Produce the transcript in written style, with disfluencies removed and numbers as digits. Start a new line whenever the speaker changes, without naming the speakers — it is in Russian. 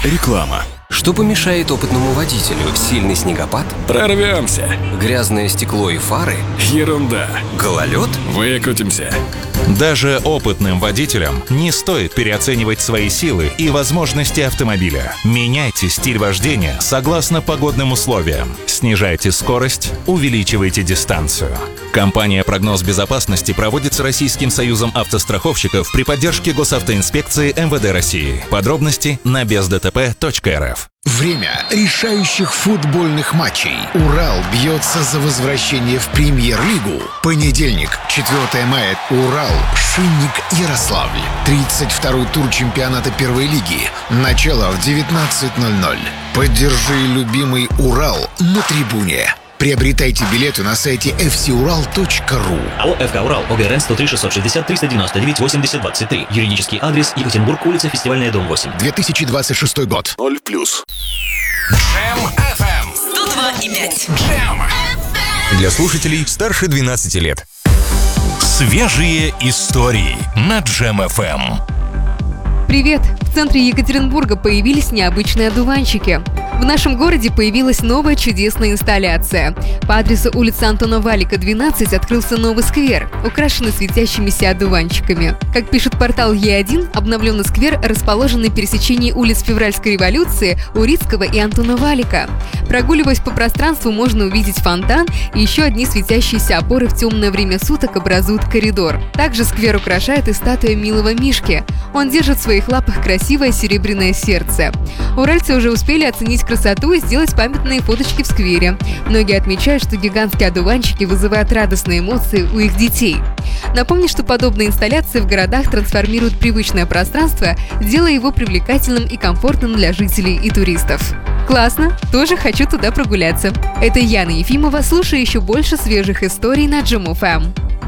Реклама.
Что помешает опытному водителю? Сильный снегопад?
Прорвемся.
Грязное стекло и фары?
Ерунда.
Гололед?
Выкрутимся.
Даже опытным водителям не стоит переоценивать свои силы и возможности автомобиля. Меняйте стиль вождения согласно погодным условиям. Снижайте скорость, увеличивайте дистанцию. Компания «Прогноз безопасности» проводится Российским союзом автостраховщиков при поддержке Госавтоинспекции МВД России. Подробности на бездтп.рф.
Время решающих футбольных матчей. Урал бьется за возвращение в Премьер-лигу. Понедельник, 4 мая. Урал, Шинник, Ярославль. 32-й тур чемпионата первой лиги. Начало в 19:00. Поддержи любимый Урал на трибуне. Приобретайте билеты на сайте fcural.ru.
АО «ФК Урал», ОГРН 103 660 399 80 23. Юридический адрес: Екатеринбург, улица Фестивальная, дом 8.
2026 год.
0+.
Джем FM 102,5. Джем.
Для слушателей старше 12 лет.
Свежие истории на Джем FM.
Привет! В центре Екатеринбурга появились необычные одуванчики. В нашем городе появилась новая чудесная инсталляция. По адресу улица Антона Валика, 12, открылся новый сквер, украшенный светящимися одуванчиками. Как пишет портал Е1, обновленный сквер расположен на пересечении улиц Февральской революции, Урицкого и Антона Валика. Прогуливаясь по пространству, можно увидеть фонтан и еще одни светящиеся опоры в темное время суток образуют коридор. Также сквер украшает и статуя милого Мишки. Он держит в своих лапах красивое серебряное сердце. Уральцы уже успели оценить красоту и сделать памятные фоточки в сквере. Многие отмечают, что гигантские одуванчики вызывают радостные эмоции у их детей. Напомню, что подобные инсталляции в городах трансформируют привычное пространство, делая его привлекательным и комфортным для жителей и туристов. Классно! Тоже хочу туда прогуляться. Это Яна Ефимова. Слушай еще больше свежих историй на Джем FM.